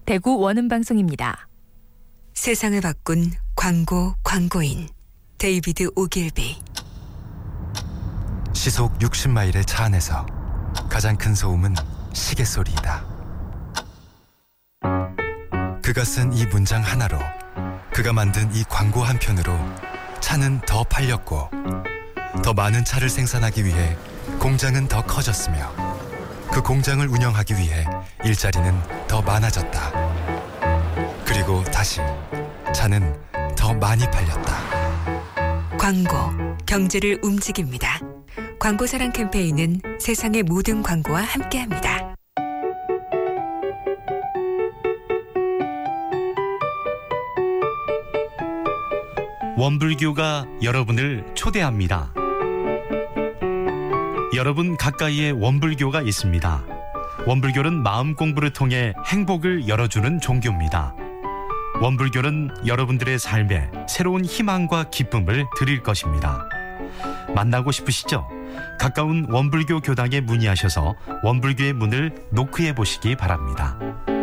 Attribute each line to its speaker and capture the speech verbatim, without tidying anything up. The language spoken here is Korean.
Speaker 1: 대구 원음방송입니다.
Speaker 2: 세상을 바꾼 광고 광고인 데이비드 오길비.
Speaker 3: 시속 육십 마일의 차 안에서 가장 큰 소음은 시계 소리이다. 그가 쓴 이 문장 하나로, 그가 만든 이 광고 한 편으로 차는 더 팔렸고, 더 많은 차를 생산하기 위해 공장은 더 커졌으며, 그 공장을 운영하기 위해 일자리는 더 많아졌다. 그리고 다시 차는 더 많이 팔렸다.
Speaker 2: 광고, 경제를 움직입니다. 광고사랑 캠페인은 세상의 모든 광고와 함께합니다.
Speaker 4: 원불교가 여러분을 초대합니다. 여러분 가까이에 원불교가 있습니다. 원불교는 마음 공부를 통해 행복을 열어주는 종교입니다. 원불교는 여러분들의 삶에 새로운 희망과 기쁨을 드릴 것입니다. 만나고 싶으시죠? 가까운 원불교 교당에 문의하셔서 원불교의 문을 노크해 보시기 바랍니다.